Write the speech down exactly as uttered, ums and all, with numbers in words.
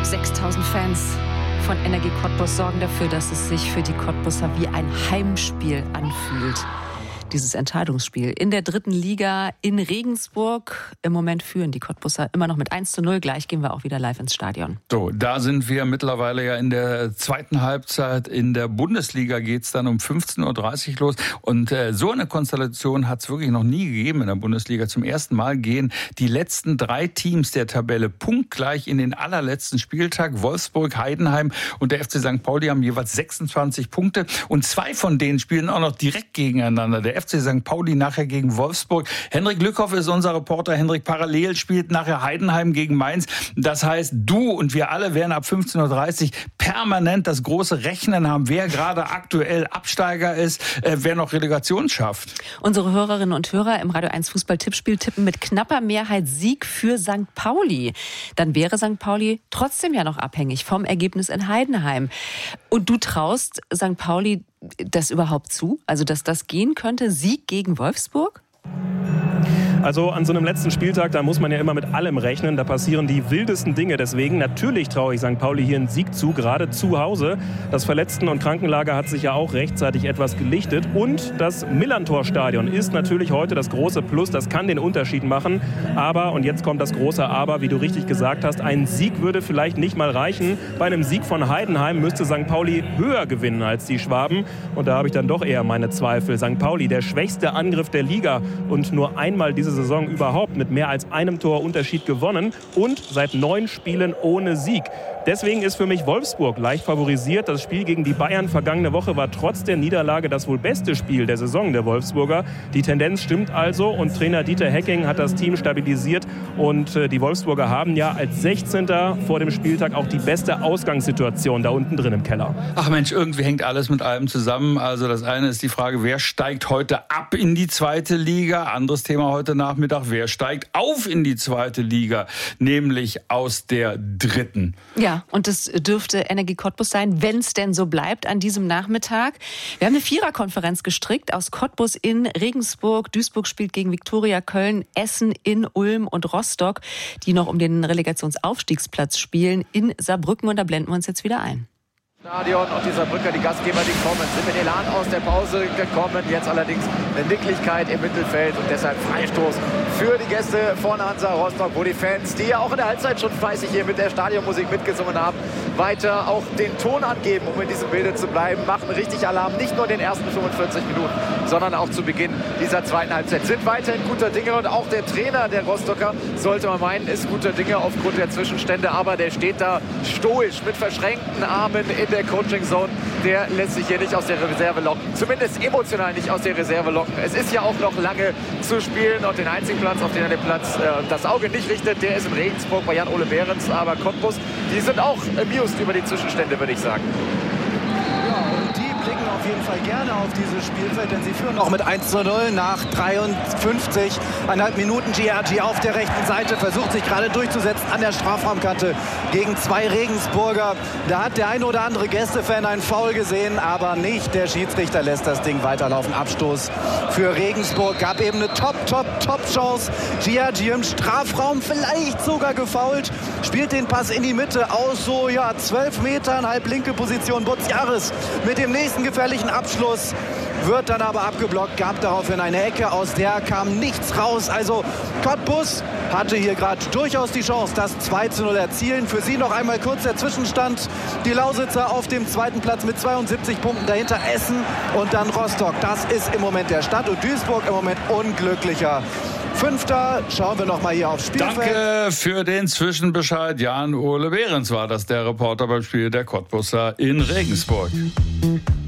sechstausend Fans von Energie Cottbus sorgen dafür, dass es sich für die Cottbusser wie ein Heimspiel anfühlt. Dieses Entscheidungsspiel in der dritten Liga in Regensburg. Im Moment führen die Cottbusser immer noch mit eins zu null. Gleich gehen wir auch wieder live ins Stadion. So, da sind wir mittlerweile ja in der zweiten Halbzeit. In der Bundesliga geht's dann um fünfzehn Uhr dreißig los. Und äh, so eine Konstellation hat's wirklich noch nie gegeben in der Bundesliga. Zum ersten Mal gehen die letzten drei Teams der Tabelle punktgleich in den allerletzten Spieltag. Wolfsburg, Heidenheim und der F C Sankt Pauli haben jeweils sechsundzwanzig Punkte. Und zwei von denen spielen auch noch direkt gegeneinander. Der F C Sankt Pauli nachher gegen Wolfsburg. Henrik Lückhoff ist unser Reporter. Henrik, parallel spielt nachher Heidenheim gegen Mainz. Das heißt, du und wir alle werden ab fünfzehn Uhr dreißig permanent das große Rechnen haben, wer gerade aktuell Absteiger ist, äh, wer noch Relegation schafft. Unsere Hörerinnen und Hörer im Radio eins Fußball-Tippspiel tippen mit knapper Mehrheit Sieg für Sankt Pauli. Dann wäre Sankt Pauli trotzdem ja noch abhängig vom Ergebnis in Heidenheim. Und du traust Sankt Pauli das überhaupt zu? Also, dass das gehen könnte? Sieg gegen Wolfsburg? Also an so einem letzten Spieltag, da muss man ja immer mit allem rechnen. Da passieren die wildesten Dinge. Deswegen natürlich traue ich Sankt Pauli hier einen Sieg zu, gerade zu Hause. Das Verletzten- und Krankenlager hat sich ja auch rechtzeitig etwas gelichtet. Und das Millantor-Stadion ist natürlich heute das große Plus. Das kann den Unterschied machen. Aber, und jetzt kommt das große Aber, wie du richtig gesagt hast, ein Sieg würde vielleicht nicht mal reichen. Bei einem Sieg von Heidenheim müsste Sankt Pauli höher gewinnen als die Schwaben. Und da habe ich dann doch eher meine Zweifel. Sankt Pauli, der schwächste Angriff der Liga und nur einmal diese Saison überhaupt mit mehr als einem Tor Unterschied gewonnen und seit neun Spielen ohne Sieg. Deswegen ist für mich Wolfsburg leicht favorisiert. Das Spiel gegen die Bayern vergangene Woche war trotz der Niederlage das wohl beste Spiel der Saison der Wolfsburger. Die Tendenz stimmt also und Trainer Dieter Hecking hat das Team stabilisiert und die Wolfsburger haben ja als sechzehnter vor dem Spieltag auch die beste Ausgangssituation da unten drin im Keller. Ach Mensch, irgendwie hängt alles mit allem zusammen. Also das eine ist die Frage, wer steigt heute ab in die zweite Liga? Anderes Thema heute Nachmittag, wer steigt auf in die zweite Liga, nämlich aus der dritten. Ja, und das dürfte Energie Cottbus sein, wenn es denn so bleibt an diesem Nachmittag. Wir haben eine Viererkonferenz gestrickt aus Cottbus in Regensburg. Duisburg spielt gegen Viktoria Köln, Essen in Ulm und Rostock, die noch um den Relegationsaufstiegsplatz spielen in Saarbrücken. Und da blenden wir uns jetzt wieder ein. Stadion und die Saarbrücker, die Gastgeber, die kommen, sind mit Elan aus der Pause gekommen. Jetzt allerdings eine Nicklichkeit im Mittelfeld und deshalb Freistoß für die Gäste von Hansa Rostock, wo die Fans, die ja auch in der Halbzeit schon fleißig hier mit der Stadionmusik mitgesungen haben, weiter auch den Ton angeben, um in diesem Bilde zu bleiben, machen richtig Alarm, nicht nur in den ersten fünfundvierzig Minuten, sondern auch zu Beginn dieser zweiten Halbzeit. Sind weiterhin guter Dinge und auch der Trainer der Rostocker, sollte man meinen, ist guter Dinge aufgrund der Zwischenstände, aber der steht da stoisch mit verschränkten Armen in der Coaching-Zone, der lässt sich hier nicht aus der Reserve locken. Zumindest emotional nicht aus der Reserve locken. Es ist ja auch noch lange zu spielen und den einzigen Platz, auf den er den Platz, äh, das Auge nicht richtet, der ist in Regensburg bei Jan-Ole Behrens. Aber Cottbus, die sind auch amused über die Zwischenstände, würde ich sagen. Auf jeden Fall gerne auf dieses Spielfeld, denn sie führen noch mit eins zu null nach dreiundfünfzig Komma fünf Minuten. Giardi auf der rechten Seite versucht sich gerade durchzusetzen an der Strafraumkante gegen zwei Regensburger. Da hat der ein oder andere Gästefan einen Foul gesehen, aber nicht. Der Schiedsrichter lässt das Ding weiterlaufen. Abstoß für Regensburg. Gab eben eine top, top, top Chance. Giardi im Strafraum, vielleicht sogar gefoult. Spielt den Pass in die Mitte aus so ja zwölf Metern, halb linke Position. Butziaris mit dem nächsten gefährlichen Abschluss, wird dann aber abgeblockt, gab daraufhin eine Ecke, aus der kam nichts raus. Also Cottbus hatte hier gerade durchaus die Chance, das zwei zu null erzielen. Für sie noch einmal kurz der Zwischenstand. Die Lausitzer auf dem zweiten Platz mit zweiundsiebzig Punkten, dahinter Essen und dann Rostock. Das ist im Moment der Stand und Duisburg im Moment unglücklicher Fünfter. Schauen wir noch mal hier aufs Spielfeld. Danke für den Zwischenbescheid. Jan-Ole Behrens war das, der Reporter beim Spiel der Cottbusser in Regensburg.